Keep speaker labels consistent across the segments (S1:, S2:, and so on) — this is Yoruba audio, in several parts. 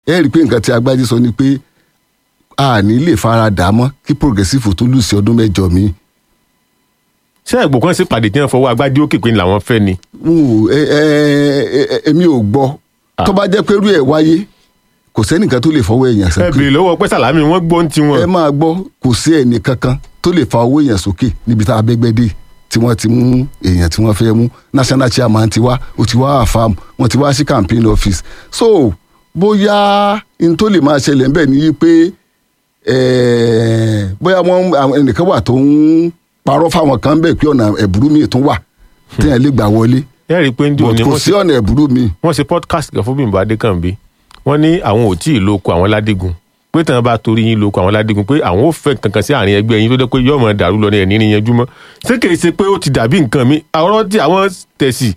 S1: ẹ rí i pé nǹkan tí Agbájé sọ ni pé a ní lè fara dà mọ́ kí progressive tó lù sí ọdún mẹ́jọ mi.
S2: ṣé ẹ̀gbọ́n kan sì pàdé tí wọ́n fọwọ́ Agbájé òkè pé làwọn fẹ́ ni.
S1: èmi ò gbọ́ tó bá jẹ́ pé irú ẹ̀ wáyé kò sẹ́nìkan tó lè fọwọ́ èèyàn sókè.
S2: ẹ bèrè lọ́wọ́ pé Sàlámì wọ́n gbọ́ ti wọn.
S1: ẹ máa gbọ́ kò sí ẹnì kankan tó lè fa owó èèyàn sókè níbi tá a bẹ́gbẹ́ dé tí wọ́n ti mú èèyàn tí wọ́n fẹ́ mú national chairman ti wá ó ti wá àfam wọ́n ti wá sí campaign office. So bóyá n tó lè máa ṣẹlẹ̀ ń bẹ̀ ní pé bóyá ẹnìkan wà tó ń parọ́ fáwọn kan bẹ̀ pé ọ̀nà ẹ̀bùrú mi tún wà téèyàn lè gbà wọlé.
S2: ẹ rí i pé
S1: kò sí ọ̀nà ẹ̀bùrú mi.
S2: wọ́n ṣe podcast kan fún Bímbọ́ Adékànbí wọ́n ní àwọn ò tí ì lóko àwọn Ládégún pé tàn bá torí yín lóko àwọn Ládégún pé àwọn ò fẹ́ kankan sí àárín ẹgbẹ́ yín tó dẹ́ pé yóò máa dàrú lọ ní ẹ̀ní níyanjú mọ́ ṣé kìí ṣe pé ó ti dàbí nǹkan mi ọ̀rọ̀ tí àwọn tẹ̀sí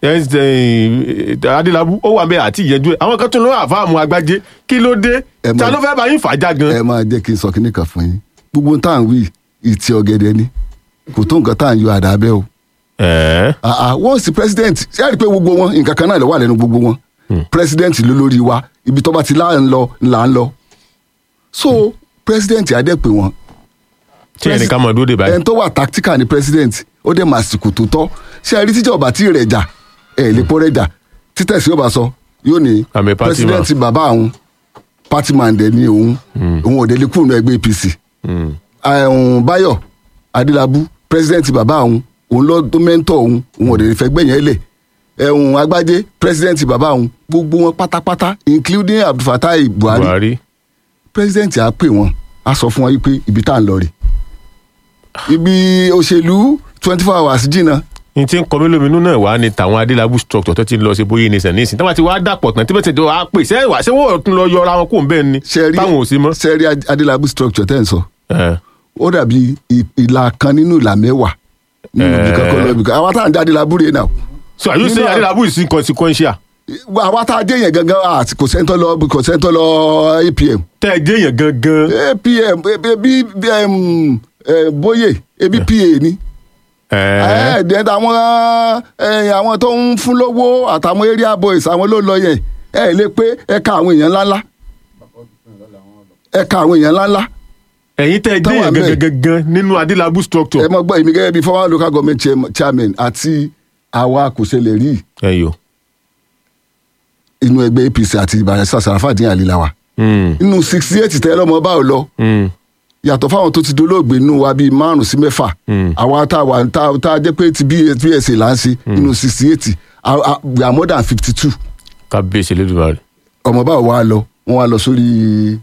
S2: Adélábù ó wà bẹ́ẹ̀ àti ìyẹnjú ẹ̀ àwọn kan tún lọ́wọ́ àfáàmù Agbájé kí ló dé ta ló fẹ́ bá yín fàájà gan.
S1: ẹ máa jẹ́ kí n sọ kíní kan fún yín gbogbo tá à ń wí ìtì ọ̀gẹ̀dẹ̀ ni kò tó nǹkan tá à ń yọ àdá bẹ́ o. wọ́n sì president ṣé àrí pé gbogbo wọn nǹkan kan náà ló wà lẹ́nu gbogbo wọn president ló lórí wa ibi tó bá ti là ń lọ so president adé pé wọn.
S2: tí ẹnì kan mọ̀ dúró dé báyìí.
S1: ẹni tó wà tactical ni president ó dẹ̀ máa sìkò tó tọ́ ṣé àrí tíjà ọba tí rẹ̀ jà lè pọ́ rẹ̀ jà títẹ̀sí yóò bá sọ yóò ní president bàbá àwọn party man dẹ̀ ni òun ò dé lè kúrò ní ẹgbẹ́ APC. Báyọ̀ Adélábù president bàbá àwọn òun ló tó mẹ́ńtọ̀ òun ò dé lè fẹ́ gbẹ̀yìn lẹ̀. Agbájé president bàbá òun gbogbo wọn pátápátá including Abdulfatai Buhari president á pè wọn á sọ fún wọn pé ibi tá à ń lọ rè ibi òṣèlú 24 hours jìnnà.
S2: n ti ń kọ mílòmínú náà wá ní tàwọn Adélábù structure tó ti ń lọ sí bóyá nìsàn nísìn tí wọ́n ti wá dàpọ̀ tán tí wọ́n ti wá pè ṣé wọ́n tún lọ yọra wọn kó ń bẹ́ẹ̀ ni táwọn ò sí mọ́.
S1: sẹ́rí Adélábù structure tẹ́ ń sọ ó dàbí ìlà kan nínú ìlà mẹ́wàá nínú ibi kankan lọ ibi kan àwọn táwọn Adélábù rè náà.
S2: So are you saying Adélábù is inconsequential?
S1: àwa tá a dé yẹn gangan àti kò sẹ́ńtọ́ lọ APM.
S2: tẹ́ ẹ dé yẹn gangan.
S1: APM ebi Bóyè ebi PA ni. àwọn tó ń fún lówó àtàwọn area boys àwọn ló lọ yẹn lè pé ẹ̀ka àwọn èèyàn ńláńlá.
S2: ẹ̀yin tẹ́ ẹ dé yẹn gangan nínú Adélábù structure.
S1: ẹ mọ̀ gbọ́ èmi gẹ́gẹ́ bí former local government chairman àti àwa kò ṣẹlẹ̀ rí. inú ẹgbẹ́ APC àti Barrister Sharafadeen Ali la wà. inú 68 tẹ́ lọ́mọ bá ò lọ. yàtọ̀ fáwọn tó ti dolóògbé nínú wa bíi 5 sí 6. àwa tá a jẹ́ pé ti BSA là ń ṣe inú 68 we are more than 52.
S2: kábíyèsí lẹ́dùnmáà rẹ̀.
S1: ọmọ báwo wá lọ wọ́n wá lọ sórí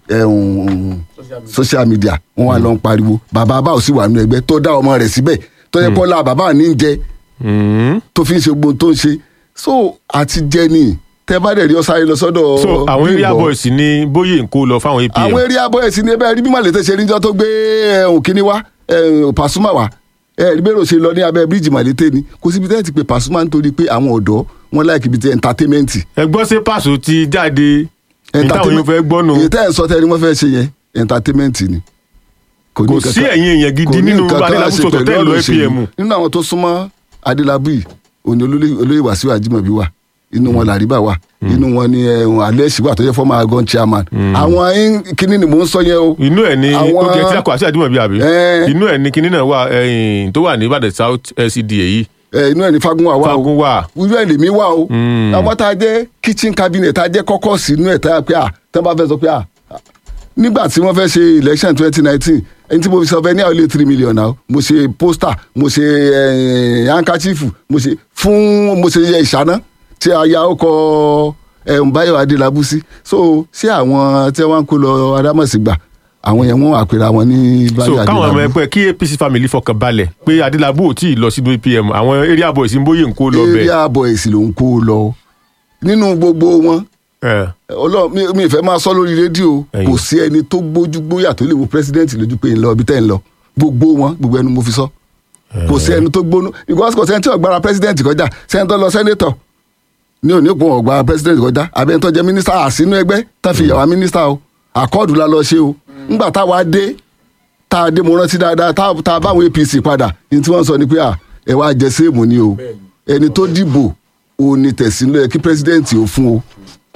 S1: social media wọ́n wá lọ ń pariwo bàbá báwo sì wà nínú ẹgbẹ́ tó dá ọmọ rẹ̀ síbẹ̀ tó yẹ kọ́lá bàbá ní jẹ tó fi ń ṣe gbogbo tó ń ṣe so àti jẹ ni tẹ bá dẹ̀ rí ọ sáré lọ sọ́dọ̀.
S2: so àwọn area boys ni Bóyè ń kó lọ fáwọn APM.
S1: àwọn area boys ni ẹbẹ rí bí Màlété ṣe níjọ́ tó gbé Òkíní wá Pasuma wá ìbéèrè ṣe lọ ní abẹ́ bíríìjì Màlété ni kò síbi tẹ́ ti pé Pasuma nítorí pé àwọn ọ̀dọ́ wọn láìkí ibi tí entertainment.
S2: ẹ gbọ́ sí Paso ti jáde nítawọn yóò fẹ́ gbọ́ nù.
S1: èyí tẹ́ ẹ̀ ń sọ tẹ́ ni wọ́n fẹ́ ṣe yẹn entertainment ni.
S2: kò sí ẹ̀yin èèyàn gidi nínú Adélábù sọ̀tọ̀ tẹ́ ẹ̀ lọ APM.
S1: nínú àwọn tó súnmọ́ Adélábù yìí òní olóyè Wàsíù Àjímọ̀bí wà inú wọn Làríbà wà inú wọn ni Alẹ́ṣì wà tó yẹ former Agon chairman. àwọn kíní ni mò ń sọ yẹn o.
S2: inú ẹ̀ ni ó jẹ́ tí a kò àṣẹ Àjímọ̀bí àbí inú ẹ̀ ni kíní náà wà tó wà ní Ìbàdàn South LCDA yìí.
S1: inú ẹ̀ ni Fagunwa wà o inú ẹ̀ lèmi wà o. àwọn tá a jẹ́ kitchen cabinet tá a jẹ́ kọ́kọ́ọ̀sì inú ẹ̀ tá a pé tẹ́ bá fẹ́ sọ pé nígbà tí wọ́n fẹ́ ṣe election 2019 ẹni tí mo fi sọ fẹ́ ní àwọn ilé 3 million náà mo ṣe poster mo ṣe handkerchief mo ṣe ìṣáná tí a ya ọkọ̀ Báyọ̀ Adélábù sí so ṣé àwọn tí wọ́n ń kó lọ Adámọ̀sí gbà àwọn yẹn wọ́n àpèrè àwọn ní Báyọ̀ Adélábù.
S2: so káwọn ọmọ ẹgbẹ́ kí APC family fọkàn balẹ̀ pé Adélábù ò tí ì lọ sínú APM àwọn area boys ń Bóyè ń kó lọ bẹ́ẹ̀.
S1: area boys ló ń kó lọ nínú gbogbo wọn. Ọlọ́run mi ìfẹ́ máa sọ lórí rédíò kò sí ẹni tó gbójú gbóyà tó lè wo president lójú pé ń lọ ibi tẹ́ ń lọ gbogbo wọn gbogbo ẹnu mo fi sọ kò sí ẹni tó gbónú because kò sẹ́ni tí ọ̀gbára president kọjá sẹ́ni tó lọ senator ní òní òpó ọ̀gbára president kọjá abẹ́ni tó jẹ́ minister àsínú ẹgbẹ́ tá fi yàwá minister o àkọọ́dù la lọ ṣe o ńgbà táwa dé tá a dé mo rántí dáadáa tá a báwọn APC padà ní tí wọ́n sọ ni pé ẹ wá jẹ séèmù ni o ẹni tó dìbò òní tẹ̀sí ló yẹ kí president ò fún o.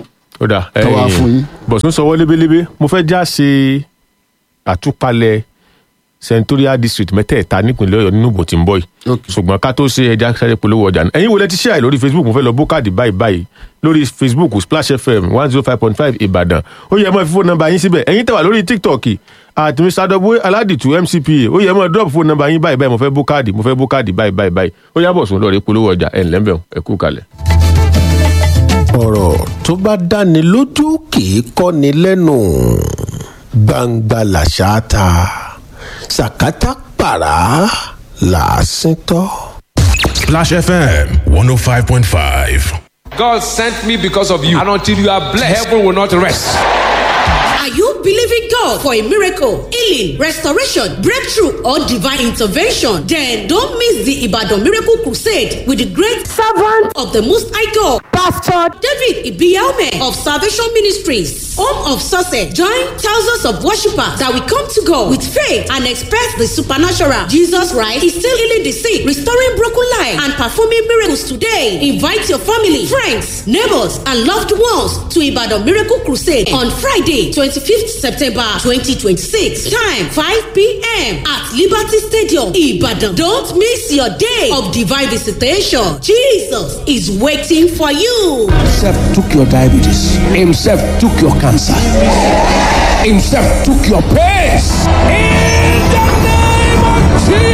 S2: ó dà
S1: káwá fún yín.
S2: bọ̀sùn sọwọ́ lébélébé mo fẹ́ já ṣe àtúpalẹ̀ senatorial district mẹ́tẹ̀ẹ̀ta nípìnlẹ̀ Ọ̀yọ́ nínú ìbò tí ń bọ̀ yìí ṣùgbọ́n ká tó ṣe ẹja sáré polówó ọjà náà ẹ̀yin wo lẹ ti share lórí Facebook mo fẹ́ lọ bó káàdì báyìí lórí Facebook Splash FM 105.5 Ìbàdàn ó yẹ mọ́ fífó nọ́mbà yín síbẹ̀ ẹ̀yin tẹ́ wà lórí TikTok àti Mr. Adọ́bóyè Aládìtú MCPA ó yẹ mọ́ drop fóònù nọ́mbà yín báyìí mo fẹ́ bó káàdì báyìí ó yá bọ̀ sùn lọ́ọ̀rẹ́ polówó ọjà ẹ̀ ńlẹ́mbẹ̀ ẹ kú kalẹ̀.
S3: ọ̀rọ̀ tó bá dáni lójú kì í kọ́ni lẹ́nu gbangba làṣà ta sàkátà pàrà làásìntọ́.
S4: Splash FM 105.5.
S5: God sent me because of you, and until you are blessed, heaven will not rest.
S6: Are you believing God for a miracle, healing, restoration, breakthrough, or divine intervention? Then don't miss the Ibadan Miracle Crusade with the great servant of the Most High God, Pastor David Ibiaume of Salvation Ministries, home of success. Join thousands of worshippers that will come to God with faith and expect the supernatural. Jesus Christ is still healing the sick, restoring broken lives, and performing miracles today. Invite your family, friends, neighbors, and loved ones to Ibadan Miracle Crusade on Friday, 25th September 2026. Time 5 p.m. at Liberty Stadium, Ibadan. Don't miss your day of divine visitation. Jesus is waiting for you.
S7: Himself took your diabetes. Himself took your cancer. Himself took your pain. In the name of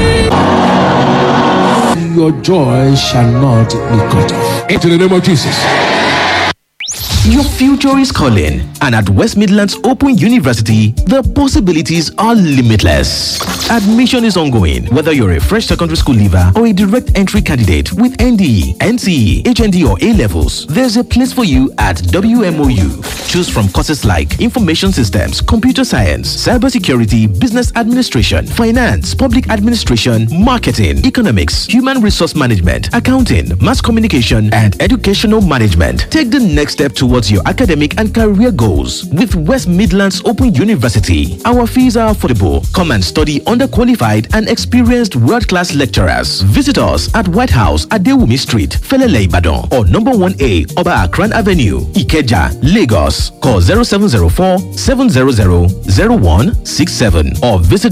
S7: Jesus. Your joy shall not be cut off. Into the name of Jesus.
S8: Your future is calling, and at West Midlands Open University, the possibilities are limitless. Admission is ongoing, whether you're a fresh secondary school leaver or a direct entry candidate with NDE, NCE, HND, or A-levels. There's a place for you at WMOU. Choose from courses like Information Systems, Computer Science, Cybersecurity, Business Administration, Finance, Public Administration, Marketing, Economics, Human Resource Management, Accounting, Mass Communication, and Educational Management. Take the next step towards your academic and career goals with West Midlands Open University. Our fees are affordable. Come and study under qualified and experienced world-class lecturers. Visit us at White House at Dewumi Street, Felele Ibadan, or number 1A, Oba Akran Avenue, Ikeja, Lagos. Call 0704-700-0167 or visit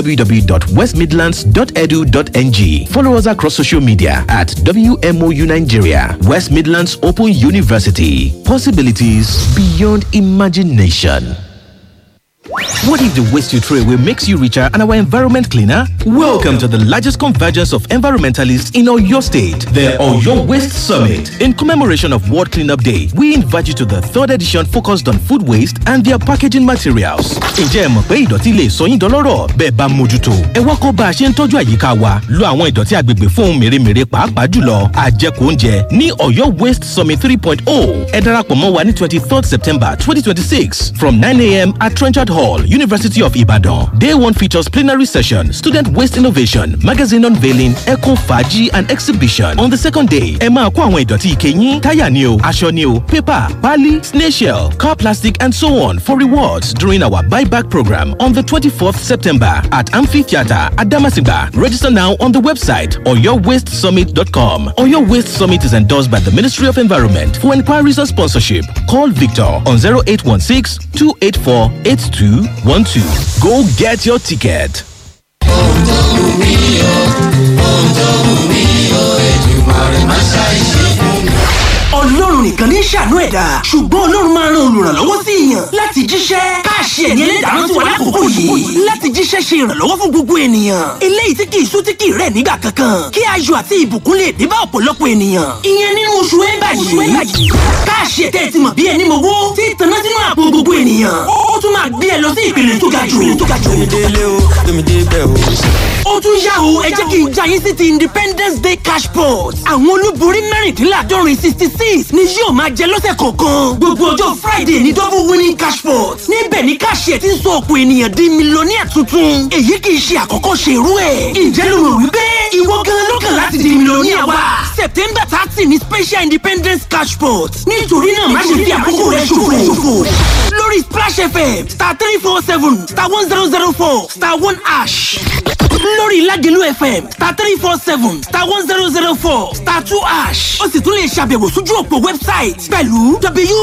S8: www.westmidlands.edu.ng. Follow us across social media at WMOU Nigeria. West Midlands Open University. Possibilities beyond imagination. What if the waste you throw away makes you richer and our environment cleaner? Welcome to the largest convergence of environmentalists in Oyo State, the Oyo Waste Summit. In commemoration of World Cleanup Day, we invite you to the 3rd edition focused on food waste and their packaging materials. Ǹjẹ́ ẹ mọ̀ pé ìdọ̀tí lè sọ yín dọlọ́rọ̀ bẹ́ẹ̀ bá mójútó? Ẹ wá kọ́ bá a ṣe ń tọ́jú àyíká wa, lo àwọn ìdọ̀tí agbègbè fún ohun mèremère pàápàá jùlọ àjẹkù oúnjẹ ní Oyo Waste Summit 3.0. Ẹ darapọ̀ mọ́ wa ní 23rd September 2026 from 9 a.m. at Trenchard Hall, University of Ibadan. Day 1 features plenary session, student waste innovation, magazine unveiling, eco faji and exhibition. On the second day, ẹ máa kó àwọn ìdọ̀tí ike yín, táyà ni o, aṣọ ni o, paper, pali, snail shell, car plastic and so on for rewards during our buyback program on the 24th September at Amphitheatre at Damasigba. Register now on the website oyowastesummit.com. Oyo Waste Summit is endorsed by the Ministry of Environment. For inquiries or sponsorship, call Victor on 0816-284-8212. Go get your ticket.
S9: Ọlọ́run nìkan ní ṣàánú ẹ̀dá ṣùgbọ́n Ọlọ́run máa ran olùrànlọ́wọ́ sí èèyàn láti jíṣẹ́ káàṣì ẹ̀ní ẹlẹ́dàá rántí wa lákòókò yìí láti jíṣẹ́ ṣe ìrànlọ́wọ́ fún gbogbo ènìyàn eléyìí tí kìí sú tí kìí rẹ̀ nígbà kankan kí ayọ̀ àti ìbùkún lè dé bá ọ̀pọ̀lọpọ̀ ènìyàn ìyẹn nínú oṣù ẹ̀ńbà yìí káàṣì ẹ̀tẹ́ ti mọ̀ bí ẹni mowó tí tanná sínú àpò gbogbo ènìyàn ó tún máa gbé ẹ lọ sí ìpele tó ga jù ó tún yá o ẹ jẹ́ kí n já yín sí ti Independence Day cash pot àwọn olúborí mẹ́rìndínláàdọ́rin 66 ni yóò máa jẹ lọ́sẹ̀ kọ̀ọ̀kan gbogbo ọjọ́ Friday ní double winning cash pot níbẹ̀ ni káàṣì ẹ̀ ti ń sọ ọ̀pọ̀ ènìyàn di mílíọ̀nìyà tuntun èyí kì í ṣe àkọ́kọ́ ṣe irú ẹ̀ ǹjẹ́ ló rò wípé ìwọ gan ló kàn láti di mílíọ̀nìyà wa September 30 ní special Independence cash pot nítorí náà má ṣe fi àkókò rẹ ṣòfò lórí Splash FM *347 *1004 *1#. lórí Lagelu FM *347*1004 *2#. ó sì tún lè ṣàbẹ̀wò sójú òpó wẹ́bsáìtì pẹ̀lú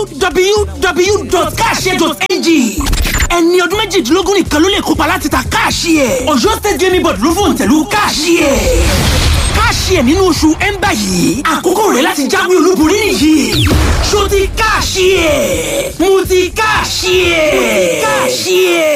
S9: www.kashe.ng. ẹni ọdún méjìdínlógún nìkan ló lè kópa láti ta káàṣì ẹ̀. Ọ̀yọ́ State Gaming Board ló fòun tẹ̀lú káàṣì ẹ̀. káàṣì ẹ̀ nínú oṣù ẹ̀ńbà yìí àkókò rẹ̀ láti jáwé olúborí nìyí. ṣó ti káàṣì ẹ̀ mo ti káàṣì ẹ̀.